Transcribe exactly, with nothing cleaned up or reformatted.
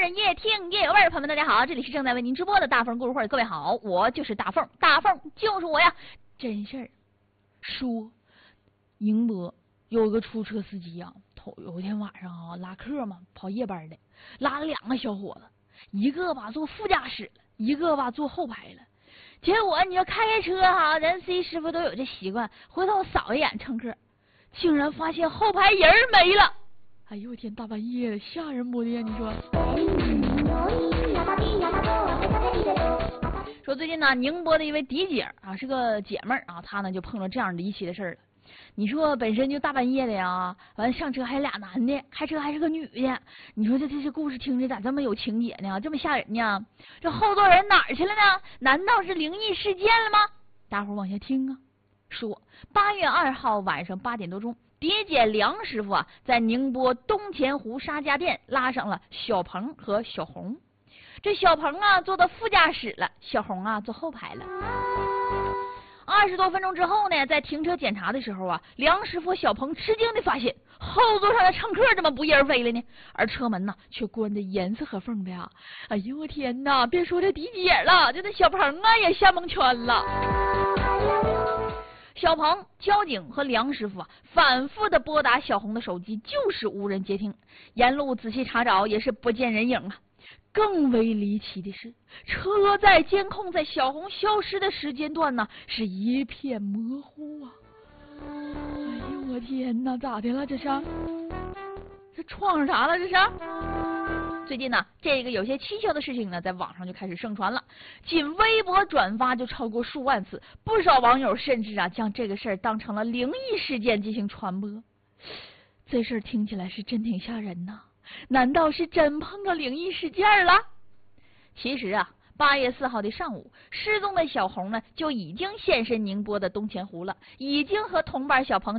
人越听越有味儿。朋友们，大家好，这里是正在为您直播的大凤故事会，各位好，我就是大凤，大凤就是我呀。真事儿说，宁波有个出租车司机啊，头有一天晚上啊拉客嘛，跑夜班的，拉了两个小伙子，一个吧坐副驾驶了，一个吧坐后排了。结果你说开开车哈、啊，咱司机师傅都有这习惯，回头扫一眼乘客，竟然发现后排人没了。哎呦我天，大半夜的吓人不的呀？你说。说最近呢，宁波的一位迪姐啊，是个姐妹儿啊，她呢就碰到这样离奇的事儿了。你说本身就大半夜的呀，完了上车还俩男的，开车还是个女的，你说这这这故事听着咋这么有情节呢？这么吓人呢？这后座人哪儿去了呢？难道是灵异事件了吗？大伙儿往下听啊。说八月二号晚上八点多钟，迪姐梁师傅啊，在宁波东钱湖沙家店拉上了小鹏和小红。这小鹏啊坐到副驾驶了，小红啊坐后排了。二十多分钟之后呢，在停车检查的时候啊，梁师傅小鹏吃惊的发现后座上的乘客怎么不翼而飞了呢？而车门呢却关得严丝合缝的呀！哎呦我天哪，别说这迪姐了，这这小鹏啊也吓蒙圈了。小鹏、交警和梁师傅啊，反复的拨打小红的手机，就是无人接听。沿路仔细查找，也是不见人影啊。更为离奇的是，车载监控在小红消失的时间段呢，是一片模糊啊！哎呦我天哪，咋的了这是？这撞上啥了这是？最近呢，这个有些蹊跷的事情呢，在网上就开始盛传了，仅微博转发就超过数万次，不少网友甚至啊将这个事儿当成了灵异事件进行传播。这事儿听起来是真挺吓人呐，难道是真碰到灵异事件了？其实啊，八月四号的上午，失踪的小红呢就已经现身宁波的东钱湖了，已经和同伴小鹏